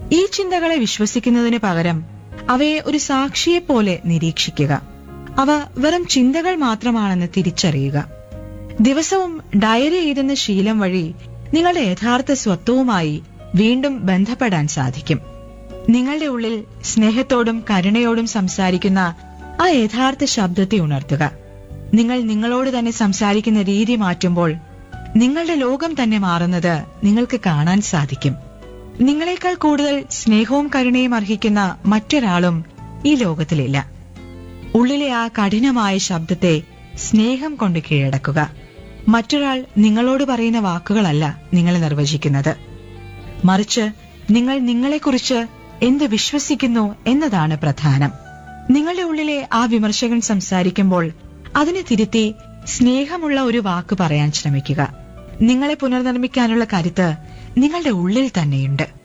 ഈ ചിന്തകളെ വിശ്വസിക്കുന്നതിന് പകരം അവയെ ഒരു സാക്ഷിയെപ്പോലെ നിരീക്ഷിക്കുക. അവ വെറും ചിന്തകൾ മാത്രമാണെന്ന് തിരിച്ചറിയുക. ദിവസവും ഡയറി എഴുതുന്ന ശീലം വഴി നിങ്ങളുടെ യഥാർത്ഥ സ്വത്വവുമായി വീണ്ടും ബന്ധപ്പെടാൻ സാധിക്കും. നിങ്ങളുടെ ഉള്ളിൽ സ്നേഹത്തോടും കരുണയോടും സംസാരിക്കുന്ന ആ യഥാർത്ഥ ശബ്ദത്തെ ഉണർത്തുക. നിങ്ങൾ നിങ്ങളോട് തന്നെ സംസാരിക്കുന്ന രീതി മാറ്റുമ്പോൾ നിങ്ങളുടെ ലോകം തന്നെ മാറുന്നത് നിങ്ങൾക്ക് കാണാൻ സാധിക്കും. നിങ്ങളെക്കാൾ കൂടുതൽ സ്നേഹവും കരുണയും അർഹിക്കുന്ന മറ്റൊരാളും ഈ ലോകത്തിലില്ല. ഉള്ളിലെ ആ കഠിനമായ ശബ്ദത്തെ സ്നേഹം കൊണ്ട് കീഴടക്കുക. മറ്റൊരാൾ നിങ്ങളോട് പറയുന്ന വാക്കുകളല്ല നിങ്ങളെ നിർവചിക്കുന്നത്, മറിച്ച് നിങ്ങൾ നിങ്ങളെക്കുറിച്ച് എന്ത് വിശ്വസിക്കുന്നു എന്നതാണ് പ്രധാനം. നിങ്ങളുടെ ഉള്ളിലെ ആ വിമർശകൻ സംസാരിക്കുമ്പോൾ അതിനെ തിരുത്തി സ്നേഹമുള്ള ഒരു വാക്ക് പറയാൻ ശ്രമിക്കുക. നിങ്ങളെ പുനർനിർമ്മിക്കാനുള്ള കരുത്ത് നിങ്ങളുടെ ഉള്ളിൽ തന്നെയുണ്ട്.